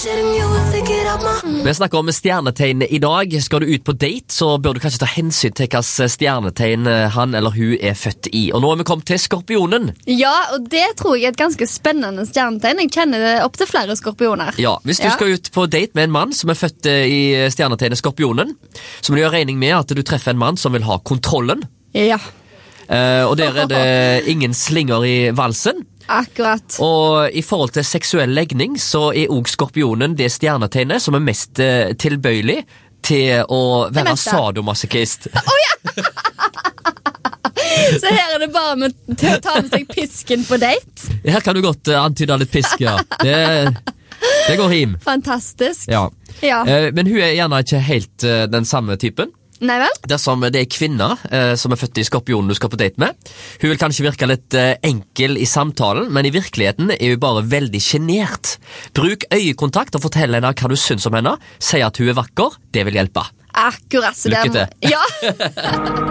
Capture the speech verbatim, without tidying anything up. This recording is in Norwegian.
Vi snakker om stjernetegn i dag. Skal du ut på date, så bør du kanskje ta hensyn til hva stjernetegn han eller hun er født i. Og nå er vi kommet til skorpionen. Ja, og det tror jeg er et ganske spennende stjernetegn. Jeg kjenner opp til flere skorpioner. Ja, hvis du Ja. skal ut på date med en mann som er født eh, i stjernetegnet skorpionen, så må du gjøre regning med at du treffer en mann som vil ha kontrollen. Ja, Eh, og der er det ingen slinger i valsen. akkurat. Og i forhold til seksuell legning så er også skorpionen det stjernetegnet som er mest eh, tilbøyelig til å være meste. sadomasochist. Så her er det bare med til å ta med seg pisken på date. Her kan du godt uh, antyde litt pisk, ja. Det, det går him. Fantastisk. Ja. Ja. Eh, men hun er gjerne ikke helt uh, den samme typen. Nei vel? Dersom det er kvinner eh, som er født i skorpionen du skal på date med. Hun vil kanskje virke litt eh, enkel i samtalen, men i virkeligheten er hun bare veldig genert. Bruk øyekontakt og fortell henne hva du syns om henne. Si at hun er vakker, det vil hjelpe. Akkurat. Så Lykke det er- Ja.